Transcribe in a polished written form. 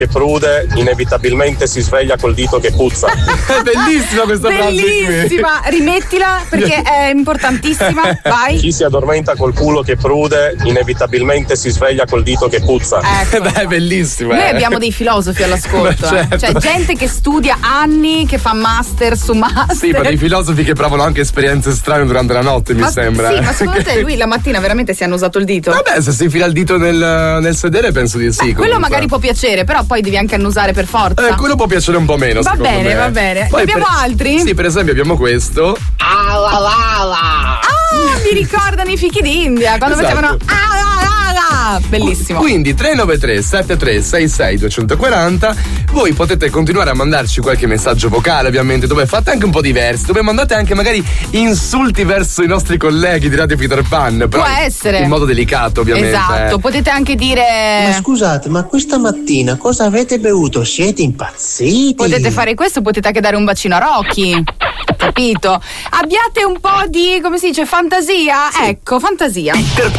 che prude inevitabilmente si sveglia col dito che puzza. È bellissima questa frase. Bellissima, rimettila perché è importantissima. Vai. Chi si addormenta col culo che prude inevitabilmente si sveglia col dito che puzza. Ecco. Beh, è bellissima. Noi abbiamo dei filosofi all'ascolto. Certo. Cioè gente che studia anni, che fa master su master. Sì, ma dei filosofi che provano anche esperienze strane durante la notte, mi sembra. Sì, ma secondo te lui la mattina veramente si hanno usato il dito? Vabbè, se si infila il dito nel sedere penso di sì. Quello magari può piacere, però poi devi anche annusare per forza. Quello può piacere un po' meno. Va bene, me. va bene. Poi Abbiamo altri? Sì, per esempio abbiamo questo. Mi ricordano i fichi d'India quando Esatto. facevano bellissimo. Quindi 393 7366 240. Voi potete continuare a mandarci qualche messaggio vocale, ovviamente, dove fate anche un po' diversi, dove mandate anche magari insulti verso i nostri colleghi di Radio Peter Pan. Però può essere in modo delicato, ovviamente. Esatto, potete anche dire. Ma scusate, ma questa mattina cosa avete bevuto? Siete impazziti? Potete fare questo, potete anche dare un bacino a Rocky. Capito? Abbiate un po' di, come si dice, fantasia? Sì. Ecco, fantasia. Peter